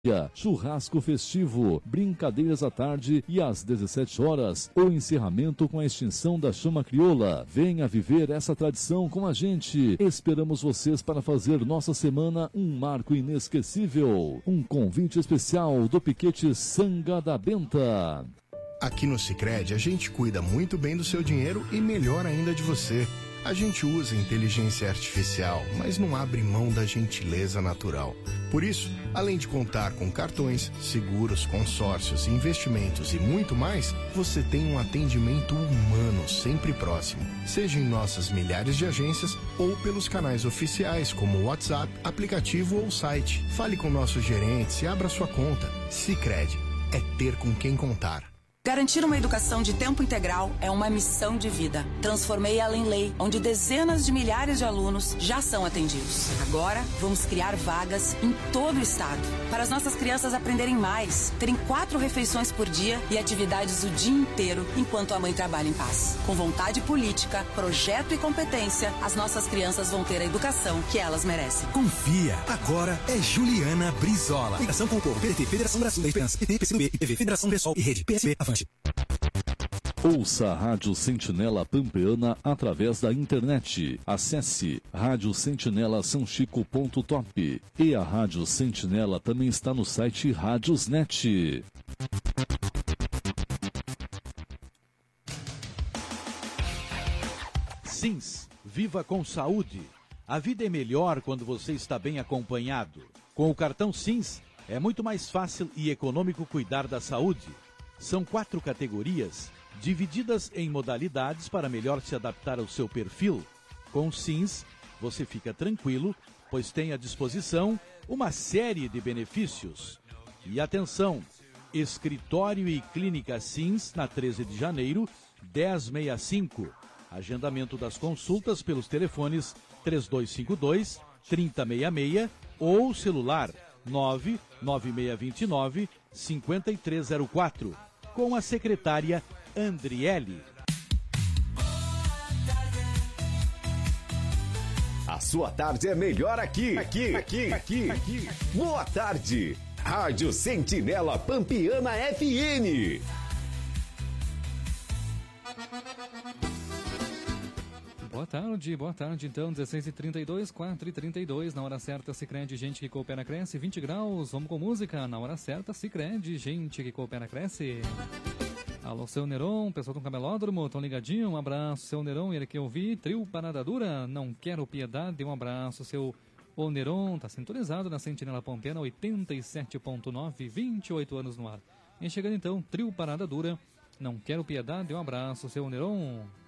churrasco festivo, brincadeiras à tarde e às 17 horas, o encerramento com a extinção da chama crioula. Venha viver essa tradição com a gente. Esperamos vocês para fazer nossa semana um marco inesquecível. Um convite especial do Piquete Sanga da Benta. Aqui no Sicredi a gente cuida muito bem do seu dinheiro e melhor ainda de você. A gente usa inteligência artificial, mas não abre mão da gentileza natural. Por isso, além de contar com cartões, seguros, consórcios, investimentos e muito mais, você tem um atendimento humano sempre próximo, seja em nossas milhares de agências ou pelos canais oficiais como o WhatsApp, aplicativo ou site. Fale com nossos gerentes e abra sua conta. Sicredi é ter com quem contar. Garantir uma educação de tempo integral é uma missão de vida. Transformei ela em lei, onde dezenas de milhares de alunos já são atendidos. Agora, vamos criar vagas em todo o estado, para as nossas crianças aprenderem mais, terem 4 refeições por dia e atividades o dia inteiro, enquanto a mãe trabalha em paz. Com vontade política, projeto e competência, as nossas crianças vão ter a educação que elas merecem. Confia, agora é Juliana Brizola. Ligação com o povo, PDT, Federação Brasil da Esperança, PT, PCdoB, ITV, Federação Pessoal e Rede, PSB, Avante. Ouça a Rádio Sentinela Pampeana através da internet. Acesse radiosentinelasãochico.top. E a Rádio Sentinela também está no site Radiosnet. Sims, viva com saúde. A vida é melhor quando você está bem acompanhado. Com o cartão Sims, é muito mais fácil e econômico cuidar da saúde. São 4 categorias, divididas em modalidades para melhor se adaptar ao seu perfil. Com o Sims, você fica tranquilo, pois tem à disposição uma série de benefícios. E atenção, escritório e clínica Sims na 13 de janeiro, 1065. Agendamento das consultas pelos telefones 3252-3066 ou celular 99629-5304. Com a secretária Andriele. A sua tarde é melhor aqui. Boa tarde. Rádio Sentinela Pampeana FM. Boa tarde, então, 16h32, 4h32, na hora certa, Sicredi, gente que coopera, cresce, 20 graus, vamos com música, na hora certa, Sicredi, gente que coopera, cresce. Alô, seu Neron, pessoal do Camelódromo, tão ligadinho, um abraço, seu Neron, ele que eu vi, trio Parada Dura, não quero piedade, um abraço, seu Neron, tá sintonizado na Sentinela Pampeana, 87.9, 28 anos no ar. E chegando então, trio Parada Dura, não quero piedade, um abraço, seu Neron.